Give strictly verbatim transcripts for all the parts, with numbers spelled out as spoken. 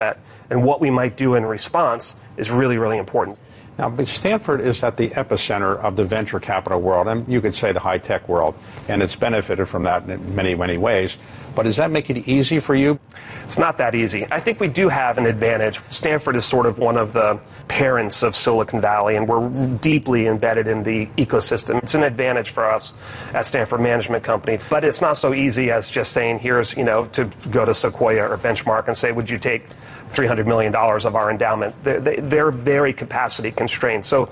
And what we might do in response is really, really important. Now, but Stanford is at the epicenter of the venture capital world, and you could say the high-tech world, and it's benefited from that in many, many ways. But does that make it easy for you? It's not that easy. I think we do have an advantage. Stanford is sort of one of the parents of Silicon Valley, and we're deeply embedded in the ecosystem. It's an advantage for us at Stanford Management Company, but it's not so easy as just saying, here's, you know, to go to Sequoia or Benchmark and say, would you take three hundred million dollars of our endowment? They're, they're very capacity constrained. So,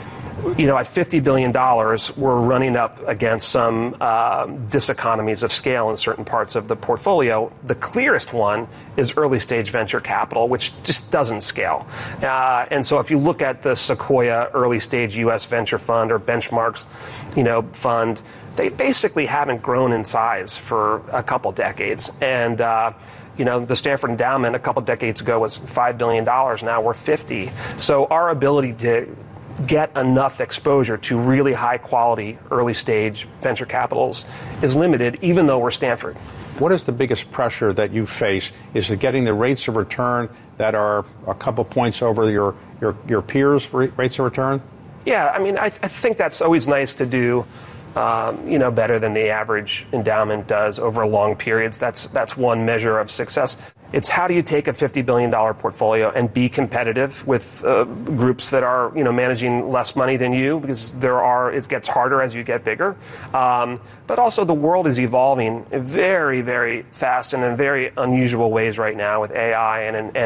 you know, at fifty billion dollars, we're running up against some uh, diseconomies of scale in certain parts of the portfolio. The clearest one is early stage venture capital, which just doesn't scale. Uh, and so if you look at the Sequoia early stage U S venture fund or Benchmark's, you know, fund, they basically haven't grown in size for a couple decades. And, uh, you know, the Stanford Endowment a couple decades ago was five billion dollars. Now we're fifty. So our ability to get enough exposure to really high quality early stage venture capitals is limited, even though we're Stanford. What is the biggest pressure that you face? Is it getting the rates of return that are a couple points over your, your, your peers' rates of return? Yeah, I mean, I, I think that's always nice to do. Um, you know, better than the average endowment does over long periods. That's that's one measure of success. It's how do you take a fifty billion dollars portfolio and be competitive with uh, groups that are, you know, managing less money than you, because there are, it gets harder as you get bigger. Um, but also the world is evolving very, very fast and in very unusual ways right now with A I and, and,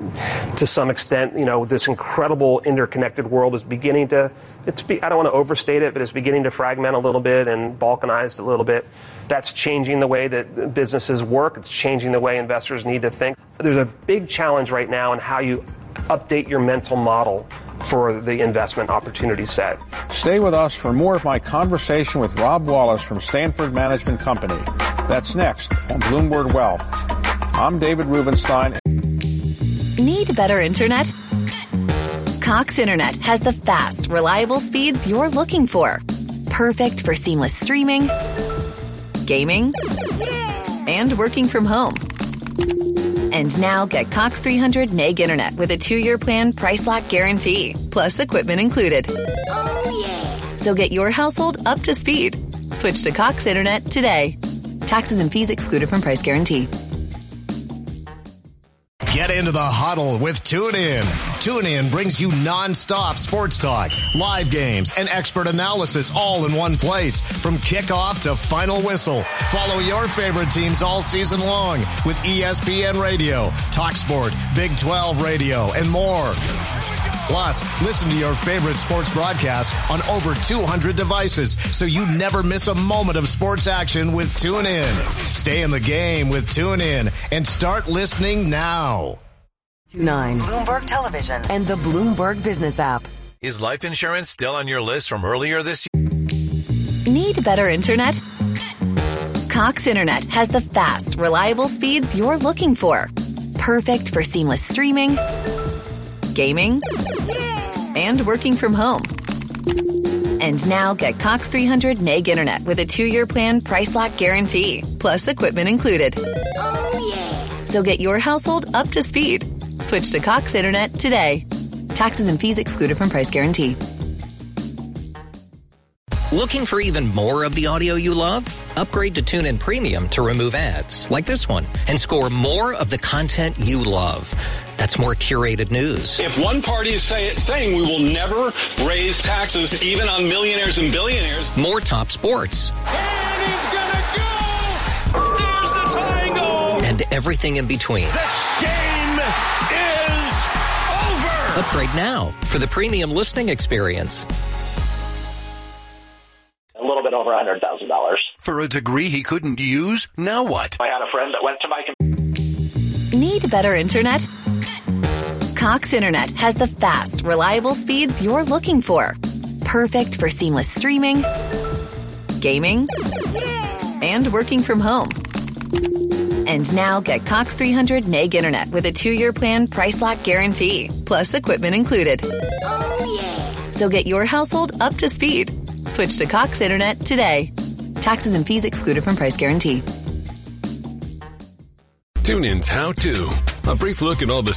and to some extent, you know, this incredible interconnected world is beginning to, it's be, I don't want to overstate it, but it's beginning to fragment a little bit and balkanized a little bit. That's changing the way that businesses work. It's changing the way investors need to think. There's a big challenge right now in how you update your mental model for the investment opportunity set. Stay with us for more of my conversation with Rob Wallace from Stanford Management Company. That's next on Bloomberg Wealth. I'm David Rubenstein. Need better internet? Cox Internet has the fast, reliable speeds you're looking for. Perfect for seamless streaming, gaming, and working from home. And now get Cox three hundred meg internet with a two-year plan price lock guarantee, plus equipment included. Oh, yeah. So get your household up to speed. Switch to Cox Internet today. Taxes and fees excluded from price guarantee. Get into the huddle with TuneIn. TuneIn brings you nonstop sports talk, live games, and expert analysis all in one place. From kickoff to final whistle. Follow your favorite teams all season long with E S P N Radio, TalkSport, Big twelve Radio, and more. Plus, listen to your favorite sports broadcasts on over two hundred devices so you never miss a moment of sports action with TuneIn. Stay in the game with TuneIn and start listening now. nine Bloomberg Television and the Bloomberg Business app. Is life insurance still on your list from earlier this year? Need better internet? Cox Internet has the fast, reliable speeds you're looking for. Perfect for seamless streaming, gaming, and working from home. And now get Cox three hundred meg internet with a two-year plan price lock guarantee, plus equipment included. Oh, yeah. So get your household up to speed. Switch to Cox Internet today. Taxes and fees excluded from price guarantee. Looking for even more of the audio you love? Upgrade to TuneIn Premium to remove ads, like this one, and score more of the content you love. That's more curated news. If one party is say, saying we will never raise taxes even on millionaires and billionaires. More top sports. And he's gonna go! There's the tying goal! And everything in between. This game is over! Upgrade now for the premium listening experience. A little bit over one hundred thousand dollars. For a degree he couldn't use? Now what? I had a friend that went to my computer. Need better internet? Cox Internet has the fast, reliable speeds you're looking for. Perfect for seamless streaming, gaming, and working from home. And now get Cox three hundred meg internet with a two-year plan price lock guarantee, plus equipment included. Oh, yeah. So get your household up to speed. Switch to Cox Internet today. Taxes and fees excluded from price guarantee. TuneIn's How To. A brief look at all the